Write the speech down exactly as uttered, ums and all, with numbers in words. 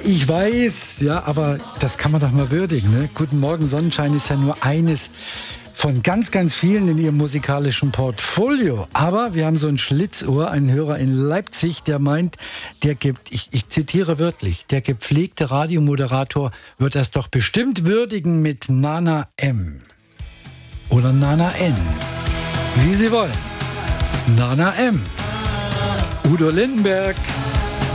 ich weiß, ja, aber das kann man doch mal würdigen. Ne? Guten Morgen Sonnenschein ist ja nur eines von ganz, ganz vielen in ihrem musikalischen Portfolio. Aber wir haben so ein Schlitzohr, einen Hörer in Leipzig, der meint, der gibt, ich, ich zitiere wörtlich, der gepflegte Radiomoderator wird das doch bestimmt würdigen mit Nana M. Oder Nana N. Wie Sie wollen. Nana M. Udo Lindenberg.